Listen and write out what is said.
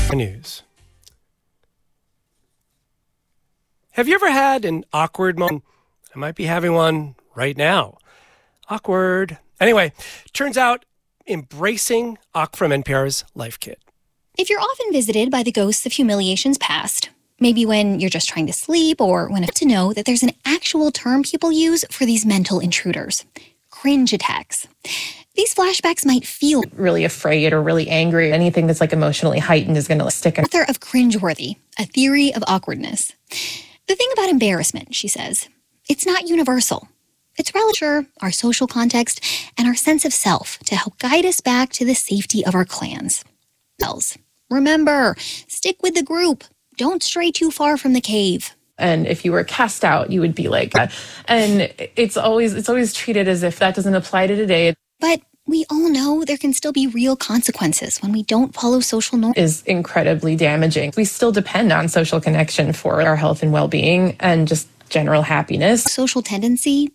News. Have you ever had an awkward moment? I might be having one right now. Awkward. Anyway, turns out embracing awkward from NPR's Life Kit. If you're often visited by the ghosts of humiliations past, maybe when you're just trying to sleep or when to know that there's an actual term people use for these mental intruders. Cringe attacks. These flashbacks might feel really afraid or really angry. Anything that's like emotionally heightened is going to stick. Author of Cringeworthy, A Theory of Awkwardness. The thing about embarrassment, she says, it's not universal. It's relative, our social context, and our sense of self to help guide us back to the safety of our clans. Remember, stick with the group. Don't stray too far from the cave. And if you were cast out, you would be like, and it's always treated as if that doesn't apply to today. But we all know there can still be real consequences when we don't follow social norms. Is incredibly damaging. We still depend on social connection for our health and well-being and just general happiness. Social tendency